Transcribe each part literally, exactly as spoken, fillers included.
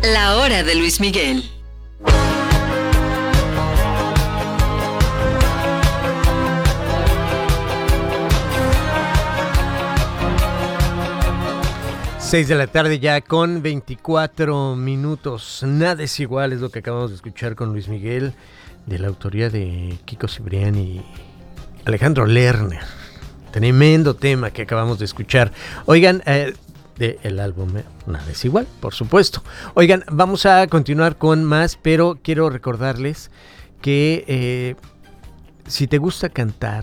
La hora de Luis Miguel. seis de la tarde ya con veinticuatro minutos. Nada es igual, es lo que acabamos de escuchar con Luis Miguel, de la autoría de Kiko Cibrián y Alejandro Lerner. Tremendo tema que acabamos de escuchar. Oigan, eh, del álbum Nada es igual, por supuesto. Oigan, vamos a continuar con más, pero quiero recordarles que eh, si te gusta cantar,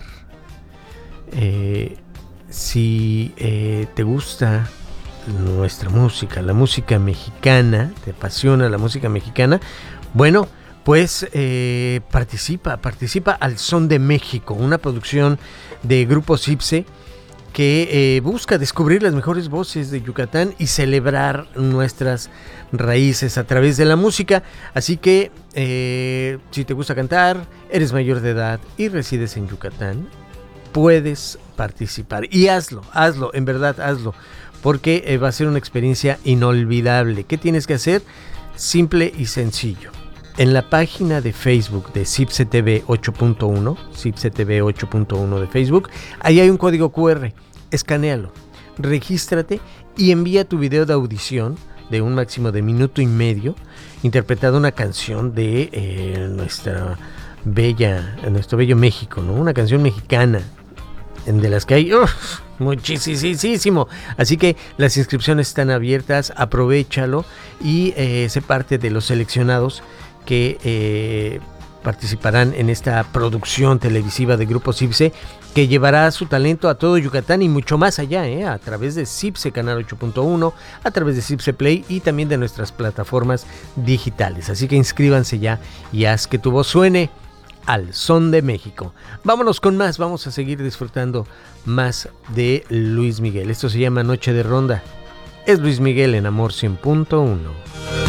eh, si eh, te gusta nuestra música, la música mexicana, te apasiona la música mexicana, bueno, pues eh, participa, participa al Son de México, una producción de Grupo Cipse que eh, busca descubrir las mejores voces de Yucatán y celebrar nuestras raíces a través de la música. Así que eh, si te gusta cantar, eres mayor de edad y resides en Yucatán, puedes participar y hazlo, hazlo, en verdad hazlo, porque eh, va a ser una experiencia inolvidable. ¿Qué tienes que hacer? Simple y sencillo. En la página de Facebook de Cipse T V ocho punto uno, Cipse T V ocho punto uno de Facebook, ahí hay un código cu erre, escanéalo, regístrate y envía tu video de audición de un máximo de minuto y medio, interpretando una canción de eh, nuestra bella, nuestro bello México, ¿no? Una canción mexicana, de las que hay uf, muchísimo. Así que las inscripciones están abiertas, aprovéchalo y eh, sé parte de los seleccionados que eh, participarán en esta producción televisiva de Grupo Cipse, que llevará su talento a todo Yucatán y mucho más allá, eh, a través de Cipse Canal ocho punto uno, a través de Cipse Play y también de nuestras plataformas digitales. Así que inscríbanse ya y haz que tu voz suene al Son de México. Vámonos con más, vamos a seguir disfrutando más de Luis Miguel. Esto se llama Noche de Ronda. Es Luis Miguel en Amor cien punto uno.